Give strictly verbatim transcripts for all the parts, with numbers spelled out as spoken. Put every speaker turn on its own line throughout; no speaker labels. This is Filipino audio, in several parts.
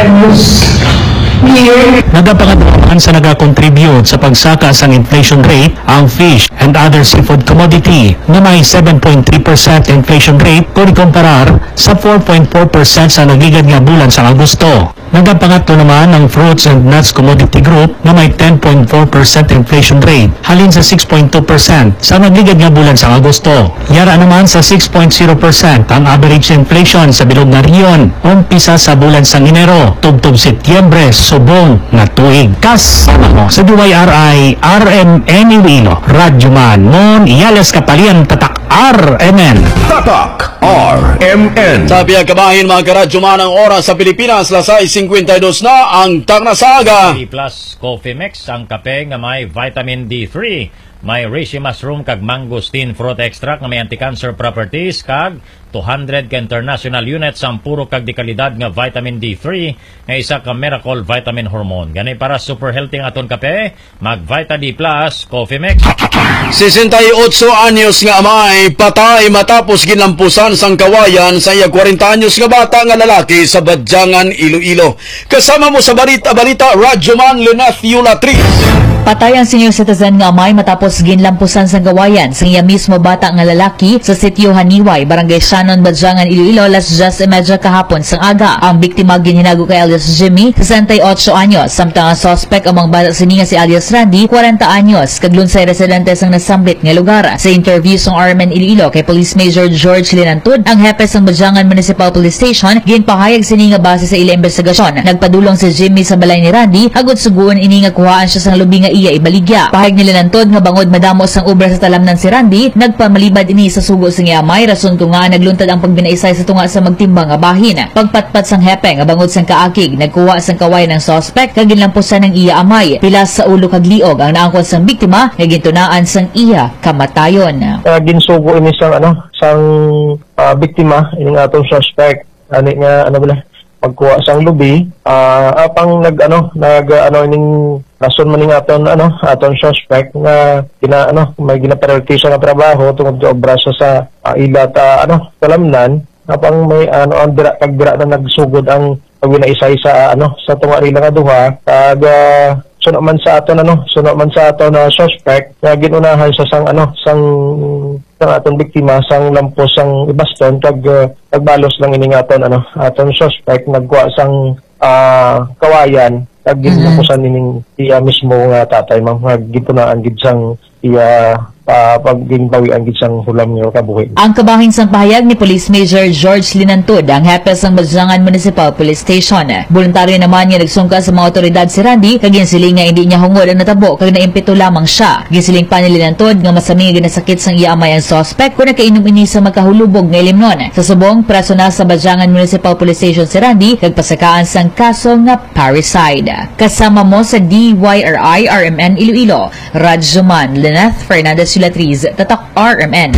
revenues.
Nagapangadawaan sa nagakontribute sa pagsaka sang inflation rate ang fish and other seafood commodity na may seven point three percent inflation rate kung ikumparar sa four point four percent sa nagligad nga bulan sa Agosto. Nagapangatlo naman ang fruits and nuts commodity group na may ten point four percent inflation rate halin sa six point two percent sa nagligad nga bulan sa Agosto. Yara naman sa six point zero percent ang average inflation sa bilog na riyon umpisa sa bulan sa Enero tubtob Setyembre subong na tuig. Kasama mo sa D Y R I R M N Iloilo Radyo Man Mon Iyales Kapalian Tatak R M N
Tatak R M N.
Sa biyag kabahin mga karadyo man ang oras sa Pilipinas, lasay fifty-two na ang Tagnasaga.
D plus Coffee Mix, ang kape nga may vitamin D three, may reishi mushroom kag mangosteen fruit extract nga may anti-cancer properties kag two hundred ka international units ang puro kag di kalidad nga vitamin D three nga isa ka miracle vitamin hormone. Ganay para super healthy ang aton kape, mag Vita D plus Coffee Mix.
sixty-eight anyos nga amay patay matapos ginlampusan sang kawayan sa iya forty anyos nga bata nga lalaki sa Badyangan, Iloilo. Kasama mo sa balita balita Radyo Man Lyneth Yulatris.
Patay ang senior citizen nga amay matapos ginlampusan sa gawayan sa iya mismo bata nga lalaki sa sitio Haniway, Barangay Shannon, Badyangan, Iloilo, alas diyes y media kahapon sang aga. Ang biktima ginhinago kay alias Jimmy, sixty-eight anyos, samtang ang suspect among bata sini nga si alias Randy, forty anyos, kaglunsay residente sang nasambit nga lugar. Sa interview sang R M N Iloilo kay Police Major George Linantud, ang hepe sang Badyangan Municipal Police Station, ginpahayag sini nga base sa ila investigasyon. Nagpadulong si Jimmy sa balay ni Randy, agud suguon ini nga kuhaan siya sang lubi nga iya ibaligya. Pahayag nila nantod nga bangod madamo sang ubra sa talamnan si Randy, nagpamalibad ini sa sugo sa nga amay, rason ko nga nagluntad ang pagbinaisay sa tunga sa magtimbang nga bahin. Pagpatpat sang hepe nga bangod sang kaakig, nagkuha sang kaway ng suspect kag ginlampusan ng iya amay. Pilas sa ulo kag liog ang naangkon sang biktima nga gintunaan sang iya kamatayon.
Uh, ginsugo ini sang ano sang uh, biktima ini nga atong suspect ani nga ano bala pagkuha sang lubi uh, apang nag ano nag ano ining rason man ning aton ano aton suspect nga gina ano may ginaprioritize nga trabaho tungod sa obra sa uh, ila ta ano talamnan apang may ano ang dira kag dira na nagsugod ang pagwinaisay sa ano sa tunga nila nga duha kag uh, suno man sa aton ano suno man sa aton na uh, suspect nga ginunahan sa sang ano sang sang aton biktima sang lampos sang ibaston kag uh, pagbalos lang ining aton ano aton suspect nagkuha sang uh, kawayan kag ginlampusan ining iya mismo nga tatay ma'am gitunaan gid sang iya uh, pagginbawi ang gitsang hulam niyo kabuhi.
Ang kabahin sang pahayag ni Police Major George Linantud, ang hepe sang Badyangan Municipal Police Station. Voluntaryo naman nga nagsungka sa mga otoridad si Randy, kag ginsiling nga hindi niya hungod ang natabo kag naimpito lamang siya. Ginsiling pa ni Linantud nga masami nga ginasakit sang iya amay ang suspect kung nakainom ini sa magkahulubog nga ilimnon. Sa subong, preso na sa Badyangan Municipal Police Station si Randy, kag pasakaan sang kaso nga parricide. Kasama mo sa D Y R I R M N Iloilo, Radyo Man Lyneth Fernandez Yulatris, Tatak R M N.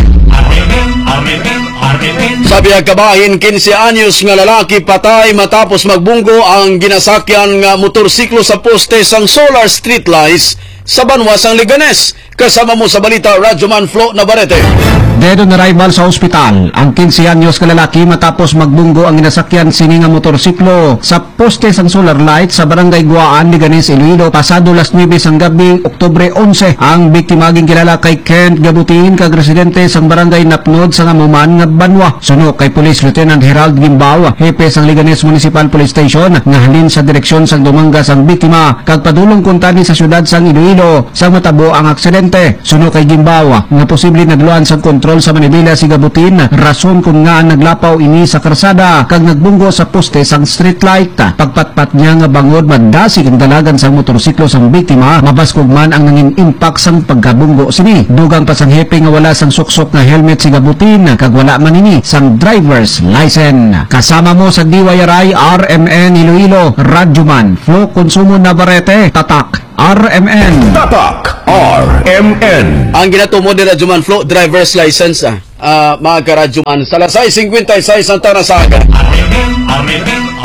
Sabi ang kabahin, fifteen anyos nga lalaki patay matapos magbunggo ang ginasakyan nga motorsiklo sa poste sang solar street lights sa Banwa sang Liganes. Kasama mo sa balita Radyo Man Flo Navarrete.
Dead on arrival sa ospital ang fifteen anyos ka lalaki matapos magbunggo ang ginasakyan sini nga motorsiklo sa poste sang solar light sa Barangay Guaan, Liganes, Iloilo pasado las nuwebe sang gabi, Oktubre eleven. Ang biktima ging kilala kay Kent Gabutin kag residente sang Barangay Napnod sa Ngamuman nga Banwa. Suno kay Police Lieutenant Herald Gimbaw, hepe sang Liganes Municipal Police Station, nga halin sa direksyon sang dumangga sang biktima kag padulong kuntani sa syudad sang Iloilo sang matabo ang aksidente. Suno kay Gimbaw nga posible nagluan sa kontrol sa Manila si Gabutin rason kung nga naglapaw ini sa karsada kag nagbunggo sa poste sang street light. Pagpatpat niya nga bangod mandasig ang dalagan sang motorsiklo sang biktima, mabaskog man ang nanging impact sang pagkabunggo sini. Dugang pa sang hepe nga wala sang suksok nga helmet si Gabutin kag wala man ini sang driver's license. Kasama mo sa D Y R I R M N Iloilo, Radyo Man Flo Consumo Navarrete, Tatak R M N.
Tatak R M N.
Ang ginatumo ni Radyo Man Flo, driver's license ah. Uh, mga karadyo man, Salasay fifty-six ang Tanasaga.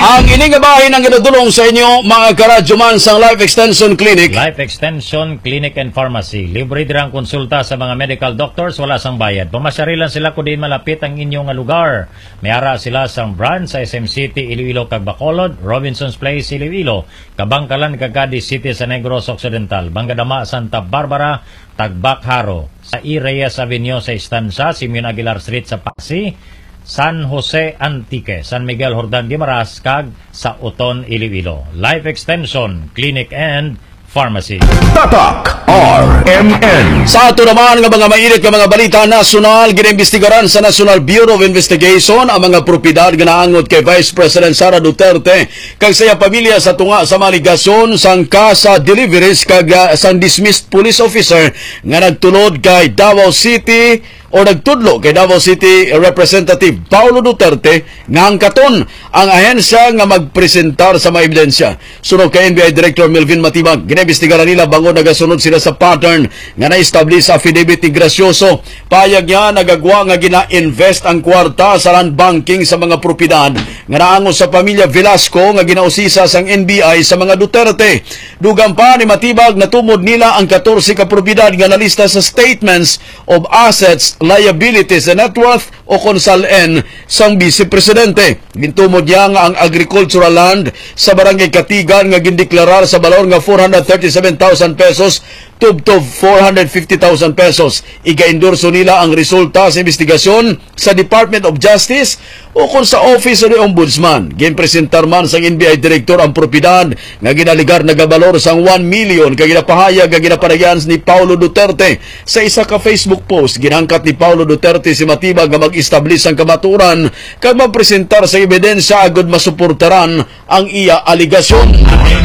Ang ining bahin ang ginadulong sa inyo mga karadyo man sa Life Extension Clinic.
Life Extension Clinic and Pharmacy. Libre dirang konsulta sa mga medical doctors, wala sang bayad. Pumasyarilan sila kung din malapit ang inyong nga lugar. May ara sila sang branch sa S M City, Iloilo, kag Bacolod, Robinson's Place, Iloilo, Kabangkalan, Cagayan City sa Negros Occidental, Bangadama, Santa Barbara, Tagbak, Haro, sa E. Reyes Avenue sa Estancia, Simeon Aguilar Street sa Pasig, San Jose Antique, San Miguel Jordan Guimaras, kag sa Uton, Iloilo. Life Extension Clinic and Pharmacy.
Tatak R M N.
Sa ato naman nga mga mainit nga mga balita nasyonal, ginaimbestigaran sa National Bureau of Investigation ang mga propiedad nga naangot kay Vice President Sara Duterte kag sa iya pamilya sa tunga sa maligasyon sang casa deliveries kag uh, sang dismissed police officer nga nagtulod kay Davao City o nagtudlo kay Davao City Representative Paulo Duterte nga angkaton ang ahensya nga magpresentar sa mga ebidensya. Sunod kay N B I Director Melvin Matibag, ginaimbestigaran nila bango nagasunod sila sa pattern nga na-establish sa affidavit ni Gracioso. Payag niya nagagwa nga gina-invest ang kwarta sa land banking sa mga propiedad nga naangon sa pamilya Velasco nga ginausisa sang N B I sa mga Duterte. Dugang pa ni Matibag na tumod nila ang fourteen ka propiedad nga nalista sa Statements of Assets, Liabilities and Net Worth o konsal-en sang Vice Presidente. Gintumod niya nga ang agricultural land sa Barangay Katigan nga gindeklarar sa balor nga four hundred thirty-seven thousand pesos tubtob four hundred fifty thousand pesos. Iga-endorso nila ang resulta sa investigasyon sa Department of Justice o kung sa Office of the Ombudsman. Ginpresentar man sang N B I Director ang propiedad nga ginaligar na gabalor sang one million kag ginapahayag nga ginaparagyan ni Paulo Duterte. Sa isa ka Facebook post, ginangkat ni Paulo Duterte si Matibag nga mag-establish ang kamaturan kag magpresentar sa ebidensya agud masuportaran ang iya aligasyon.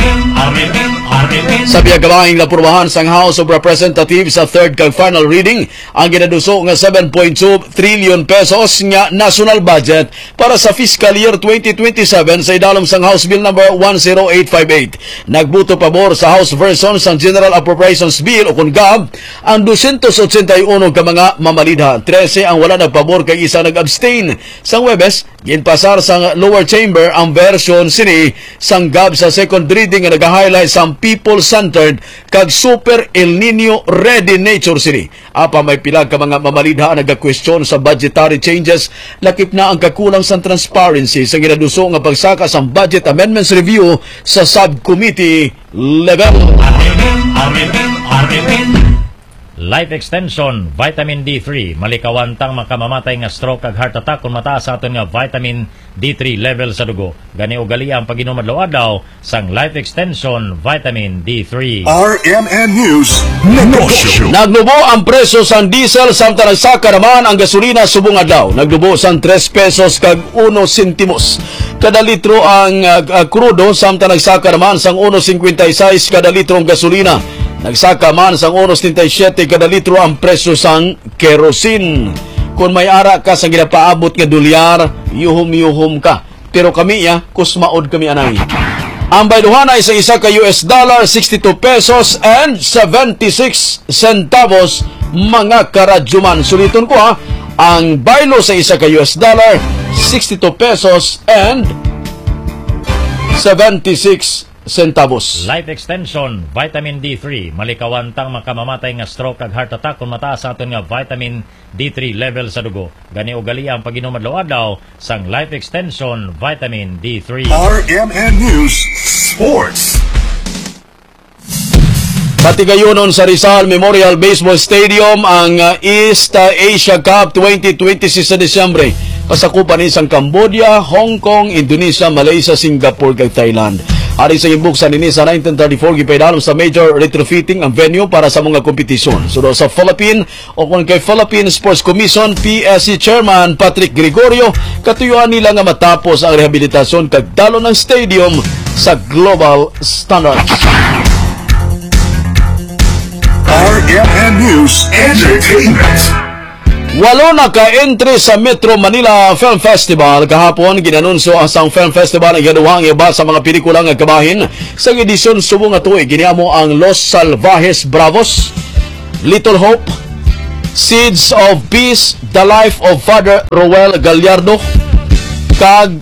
Sa biyagabaing napurmahan sang House of Representatives sa third kag final reading ang ginaduso nga seven point two trillion pesos nga national budget para sa fiscal year twenty twenty-seven sa idalom sang House Bill number one oh eight five eight. Nagbuto pabor sa House version sang General Appropriations Bill o kung G A B ang two eighty-one ka mga mamalidha. thirteen ang wala nagpabor kay isa nag-abstain. Sang Webes, ginpasar sang lower chamber ang version sini sang G A B sa second reading nga nag-highlight sang people-centered kag super El Nino ready nature sini. Apa may pilag ka mga mamalidha nagka-question sa budgetary changes, lakip na ang kakulang sa transparency sa ginaduso nga pagsaka sa budget amendments review sa subcommittee level.
Life Extension Vitamin D three, malikawantang makamamatay nga stroke ag heart attack kung mataas sa aton nga vitamin D three level sa dugo. Gani ugali ang pag-inom adlaw-adlaw sang Life Extension Vitamin D three.
R M N News Negosyo.
Naglubo ang presyo sang diesel samtang nagsaka naman ang gasolina subong adlaw. Naglubo sang three pesos kag one sentimos kada litro ang uh, uh, krudo samtang nagsaka naman sang one fifty-six kada litro ang gasolina. Nagsaka man sang one seventy-seven kada litro ang presyo sang kerosene. Kung may ara ka sa ginapaabot nga dolyar, yuhum-yuhum ka. Pero kami ya, kusmaod kami anay. Ang bayluhan ay sa isa ka U S dollar, sixty-two pesos and seventy-six centavos mga karadyoman. Suliton ko ha, ang baylo sa isa ka U S dollar, sixty-two pesos and seventy-six centavos.
Life Extension Vitamin D three, malikawantang makamamatay nga stroke ag heart attack kung mataas sa aton nga vitamin D three level sa dugo. Gani ugali ang pag-inom adlaw-adlaw sang Life Extension Vitamin D three.
R M N News Sports.
Patigayunon sa Rizal Memorial Baseball Stadium ang uh, East uh, Asia Cup twenty twenty-six sa Disyembre. Pasakupan ni sang Cambodia, Hong Kong, Indonesia, Malaysia, Singapore kag Thailand. Ari sa ibuksan nini sa nineteen thirty-four gipaydalom sa major retrofitting ang venue para sa mga kompetisyon. Sudo sa Philippine o kung kay Philippine Sports Commission P S C Chairman Patrick Gregorio, katuyuan nila nga matapos ang rehabilitasyon kag dalo ng stadium sa global standards.
R M N News Entertainment.
Walo na ka-entry sa Metro Manila Film Festival. Kahapon, ginanunsyo ang sang Film Festival ang gaduhang iba sa mga pelikula nga kabahin sa edisyon subong nga tuig. Giniamo ang Los Salvajes Bravos, Little Hope, Seeds of Peace, The Life of Father Roel Gallardo, kag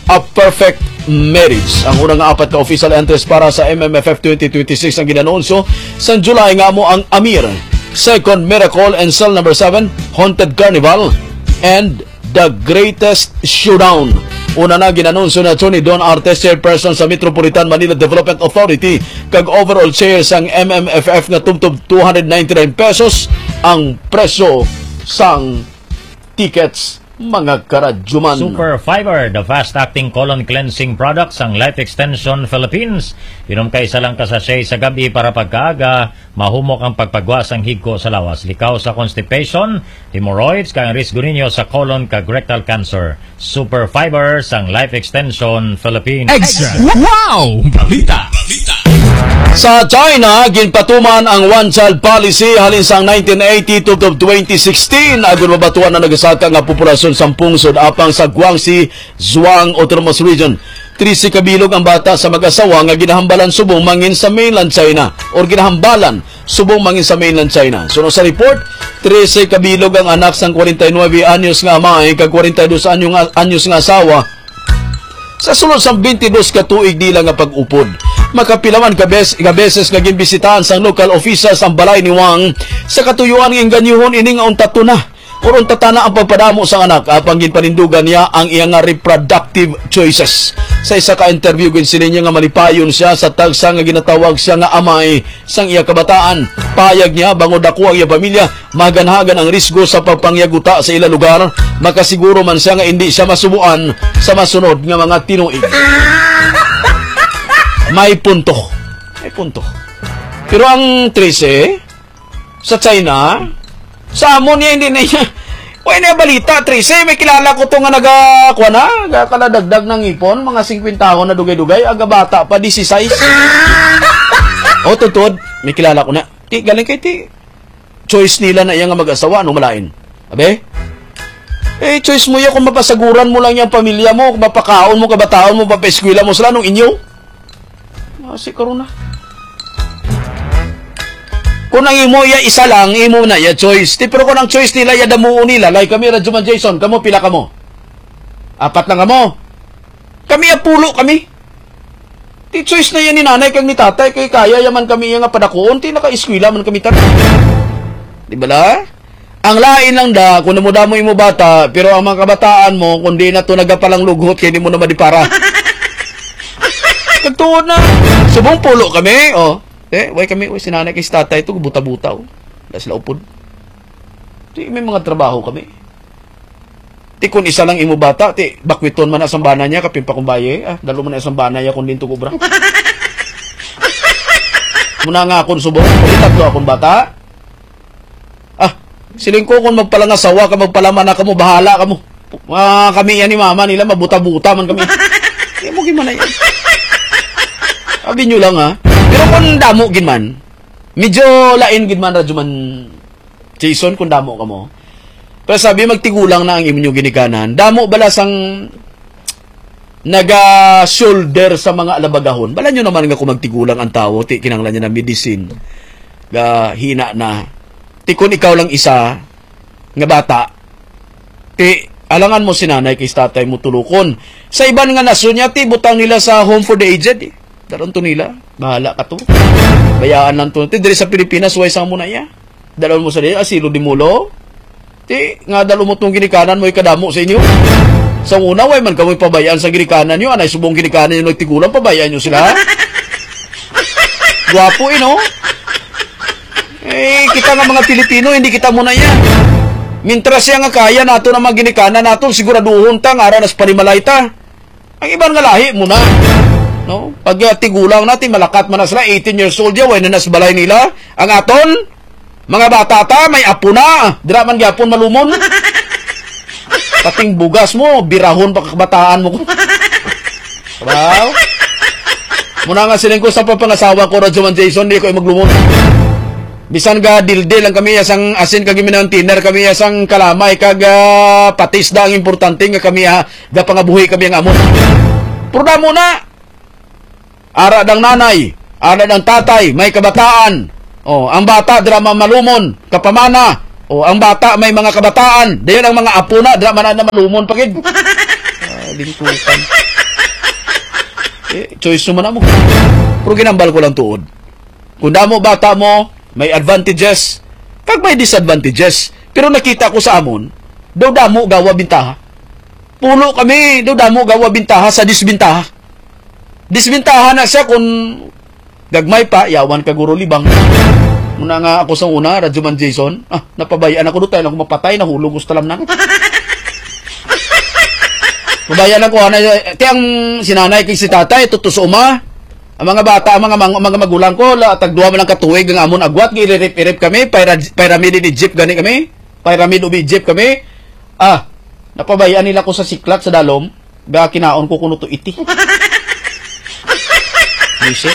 A Perfect Marriage. Ang unang nga apat ka official entries para sa M M F F twenty twenty-six ang ginanonsyo sa July nga mo ang Amir, Second Miracle and Cell number seven, Haunted Carnival, and The Greatest Showdown. Una na ginanonsyo na Tony Don Artes, chairperson sa Metropolitan Manila Development Authority, kag overall chair sang M M F F nga tumtub two hundred ninety-nine pesos ang presyo sang tickets, mga karadyuman.
Super Fiber, the fast-acting colon cleansing product sang Life Extension Philippines. Inom ka isa lang ka sachet sa gabi para pagkaaga, mahumok ang pagpagwas ang higko sa lawas. Likaw sa constipation, hemorrhoids, kang risgo ninyo sa colon kag rectal cancer. Super Fiber sang Life Extension Philippines.
Extra! Wow! Balita!
Sa China, ginpatuman ang one-child policy halin sang nineteen eighty to twenty sixteen. Agon mabatuan na nagasaka nga populasyon sa pungsod apang sa Guangxi, Zhuang Autonomous Region. trisi kabilog ang bata sa mag-asawa nga ginahambalan subong mangin sa mainland China or ginahambalan subong mangin sa mainland China. Suno sa report, trisi kabilog ang anak sang forty-nine anyos nga amay kag forty-two anyos nga asawa sa sulod sang twenty-two ka tuig nila nga pag-upod. Makapilaman ka bes, ka beses nga ginbisitahan sang local officials ang balay ni Wang sa katuyuan ng ganyuhon ini nga untato na or untatana ang pagpadamo sa anak apang ginpanindugan niya ang iyang reproductive choices. Sa isa ka interview gin sila niya nga malipayon siya sa tagsa nga ginatawag siya nga amay sang iya kabataan. Payag niya bangod ako ang iya pamilya maganhagan ang risgo sa pagpangyaguta sa ila lugar, makasiguro man siya nga hindi siya masubuan sa masunod nga mga tinuig. May punto. May punto. Pero ang trece sa China, sa amon niya hindi na niya. Uy, na balita, trece, may kilala ko to nga naga, kuha na, nagakaladagdag ng ipon, mga fifty taon na dugay-dugay, aga bata pa, sixteen. O, tutod, may kilala ko na. Ti, galing kay ti. Choice nila na iya nga mag-asawa, ano malain? Abe? Eh, choice mo yan kung mapasaguran mo lang yung pamilya mo, kung mapakaon mo, kabataon mo, mapeskwila mo sila nung inyo. Si Karuna. Kung ang imo ya isa lang, imo na ya choice. Ti pero kung ang choice nila ya damuo nila, like kami Radyoman Jason, kamo pila kamo? Apat lang kamo. Kami ya pulo kami. Ti choice na yan ni nanay kag ni tatay kay kaya yaman kami nga padakuon, ti naka-eskwela man kami tan. Di ba la? Ang lain lang da kung namudamo imo bata, pero ang mga kabataan mo kundi na to nagapalang lughot kay di mo na madipara. Kagtuon na. Subong pulo kami, oh. Eh, way kami, way sinanay kay tatay ito, buta-buta, oh. Wala sila upod. Di, may mga trabaho kami. Ti, kung isa lang imo bata, ti, bakwiton man na sambana niya, kapimpa kong baye, ah, dalo man na sambana niya, kung din kubra. Muna nga akong subong, kung tatlo akong bata. Ah, siling ko, kung magpalangasawa ka, magpalaman na ka mo, bahala ka mo. Ah, kami yan ni mama nila, mabuta-buta man kami. Di mo gimana yan. Sabi nyo lang ha. Pero kung damo ginman, medyo lain ginman Radyoman Jason kung damo ka mo. Pero sabi magtigulang na ang inyong ginikanan. Damo bala sang naga-shoulder sa mga alabagahon. Bala nyo naman nga kung magtigulang ang tao, ti kinanglan niya na medicine. Ga hina na. Ti kung ikaw lang isa nga bata, ti alangan mo si nanay kay tatay mo tulukon. Sa iban nga nasyon niya, ti butang nila sa home for the aged eh. Daron to nila, bahala ka to. Bayaan lang to. Ti, diri sa Pilipinas, way sang muna ya. Dalawin mo sa nila, asilo di mulo. Ti, nga dalo mo itong ginikanan mo, ikadamo sa inyo. Sa una, way man kamoy pabayaan sa ginikanan nyo. Anay, subong ginikanan nyo nagtigulang, pabayaan nyo sila. Guwapo, eh, no? Eh, kita nga mga Pilipino, hindi kita muna yan. Mintras siya nga kaya nato na mga ginikanan nato, siguraduhon ta, nga araw nas panimalay ta. Ang ibang nga lahi muna. No? Pag uh, tigulang natin, malakat man na sila, eighteen years old ya, way na nasbalay nila. Ang aton, mga bata ta, may apo na. Dira man gyapon malumon. Kating bugas mo, birahon pa kakabataan mo. Wow. Muna nga siling ko sa papangasawa ko, Radyoman Jason, hindi ko maglumon. Bisan ga dildil lang kami, asang asin kag iminang tiner, kami asang kalamay, kag uh, patis da ang importante nga kami, ha, ga pangabuhi kami ang amon. Pero na muna, ara ng nanay, ara ng tatay, may kabataan. Oh, ang bata drama malumon, kapamana. Oh, ang bata may mga kabataan. Dayon ang mga apo na drama na malumon pagid. Ah, lingkutan. Eh, choice naman na mo. Pero ginambal ko lang tuod. Kung damo bata mo, may advantages, kag may disadvantages. Pero nakita ko sa amon, daw damo gawa bintaha. Pulo kami, daw damo gawa bintaha sa disbintaha. Disbintaha na siya kung gagmay pa, yawan kaguro libang. Muna nga ako sa una, Radyoman Jason, ah, napabayaan ako doon tayo lang mapatay, nahulog gusto lang na. Pabayaan ako, ano, tiyang sinanay kay si tatay, tutus uma. Ang mga bata, ang mga, mga, mga magulang ko, la, tagduha man lang katuwig ng amon agwat, gilirip-irip kami, pyramid ni jeep gani kami, pyramid ubi jeep kami. Ah, napabayaan nila ko sa siklat sa dalom, ga kinaon ko kuno to iti. Buset.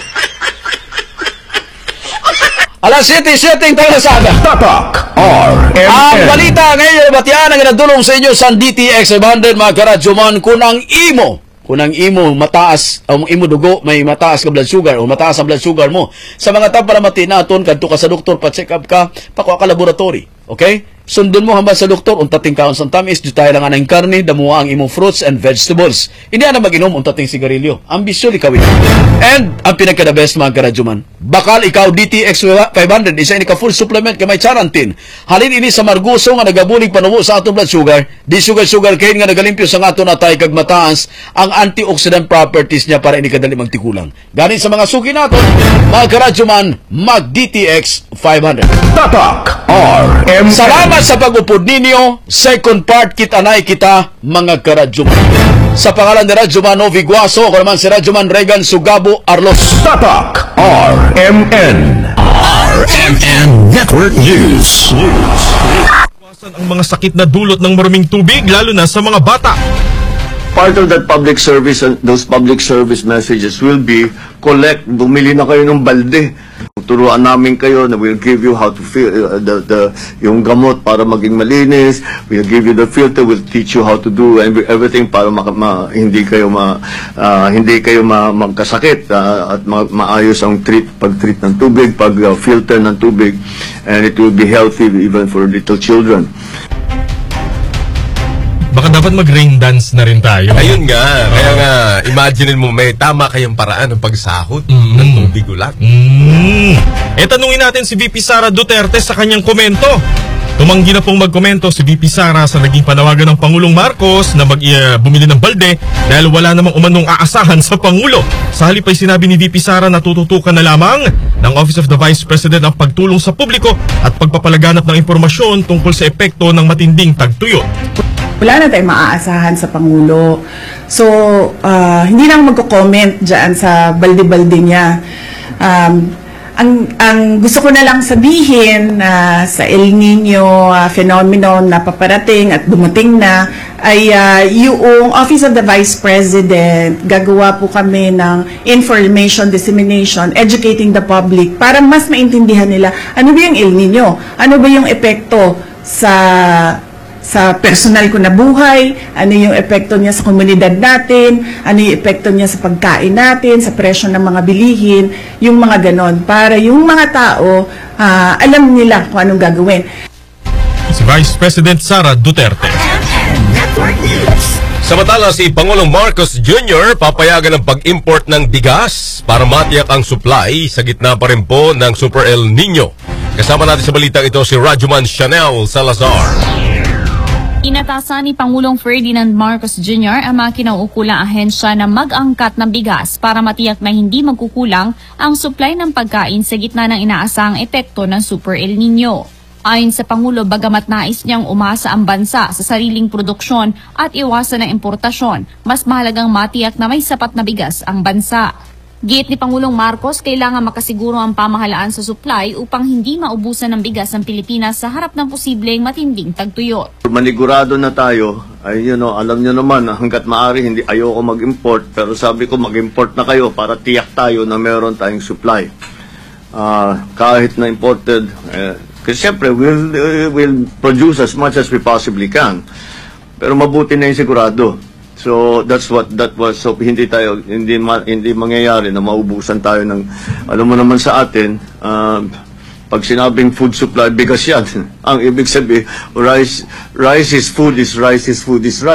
Alas siyete, siyete tayo na saga.
Tatak R M N.
Ang balita ngayon, batian ang inadulong sa inyo sa D T X five hundred mga karadyoman, kung ang imo, kung ang imo mataas, ang imo dugo, may mataas ka blood sugar, o mataas ang blood sugar mo, sa mga tao para matinaton, kadto ka sa doktor, pa-check up ka, pakuha ka laboratory. Okay? Sundon mo hamba sa doktor, untating kaon sa tamis, di tayo lang anang karne, damuha ang imong fruits and vegetables. Hindi na mag-inom, untating sigarilyo. Ambisyon ikawin. And, ang pinagkada best mga karadyoman, bakal ikaw D T X five hundred, isa ini ka full supplement ka may charantin. Halin ini sa marguso nga nagabulig panubo sa atong blood sugar, di sugar-sugar cane nga nagalimpyo sa aton atay kag mataas ang antioxidant properties niya para ini kadali magtikulang. Ganit sa mga suki nato, mga karadyoman, mag D T X five hundred.
Tatak R M N.
Salamat sa pag-upod ninyo. Second part, kita na kita, mga karadyoman. Sa pangalan ni Radyoman Novi Guaso, ako naman si Radyoman Regan Sugabo Arlos.
Tatak R M N. R M N Network News.
Iwasan ang mga sakit na dulot ng maruming tubig, lalo na sa mga bata.
Part of that public service, and those public service messages will be, collect, bumili na kayo ng balde. Turuan namin kayo na we'll give you how to feel, uh, the, the, yung gamot para maging malinis, we'll give you the filter, we'll teach you how to do every, everything para ma, ma, hindi kayo ma, uh, hindi kayo ma, magkasakit, uh, at ma, maayos ang treat, pag-treat ng tubig, pag-filter uh, ng tubig, and it will be healthy even for little children.
Baka dapat mag-rain dance na rin tayo.
Ayun nga. Kaya nga, imagine mo may tama kayong paraan ng pagsahod
Mm.
ng tubig ulan.
Mm. E tanungin natin si V P Sara Duterte sa kanyang komento. Tumanggi na pong magkomento si V P Sara sa naging panawagan ng Pangulong Marcos na mag, uh, bumili ng balde dahil wala namang umanong aasahan sa Pangulo. Sa halip ay sinabi ni V P Sara na tututukan na lamang ng Office of the Vice President ang pagtulong sa publiko at pagpapalaganap ng impormasyon tungkol sa epekto ng matinding tagtuyot.
Wala na tayong maaasahan sa Pangulo. So, uh, hindi lang magko-comment dyan sa balde-balde niya. Um, ang, ang gusto ko na lang sabihin na uh, sa El Nino uh, phenomenon na paparating at dumating na ay uh, yung Office of the Vice President, gagawa po kami ng information dissemination, educating the public para mas maintindihan nila ano ba yung El Nino, ano ba yung epekto sa sa personal ko na buhay, ano yung epekto niya sa komunidad natin, ano yung epekto niya sa pagkain natin, sa presyo ng mga bilihin, yung mga ganon, para yung mga tao uh, alam nila kung anong gagawin.
Si Vice President Sara Duterte.
Samantala, si Pangulong Marcos Junior papayagan ng pag-import ng bigas para matiyak ang supply sa gitna pa rin po ng Super El Nino. Kasama natin sa balitang ito si Radyoman Chanel Salazar.
Inatasan ni Pangulong Ferdinand Marcos Junior ang mga kinauukulang ahensya na mag-angkat ng bigas para matiyak na hindi magkukulang ang supply ng pagkain sa gitna ng inaasahang epekto ng Super El Nino. Ayon sa Pangulo, bagamat nais niyang umasa ang bansa sa sariling produksyon at iwasan ang importasyon, mas mahalagang matiyak na may sapat na bigas ang bansa. Giit ni Pangulong Marcos, kailangan makasiguro ang pamahalaan sa supply upang hindi maubusan ng bigas ang Pilipinas sa harap ng posibleng matinding tagtuyot.
Manigurado na tayo, ay you know, alam nyo naman, hanggat maaari hindi ayoko mag-import, pero sabi ko mag-import na kayo para tiyak tayo na meron tayong supply. Uh, kahit na imported, eh, kasi siyempre we'll, uh, we'll produce as much as we possibly can, pero mabuti na yung sigurado. So that's what that was. So hindi tayo hindi ma, hindi mangyayari na maubusan tayo ng, alam mo naman sa atin, uh, pag sinabing food supply, bigas yan. Ang ibig sabihin, rice rice is food is rice is food is rice.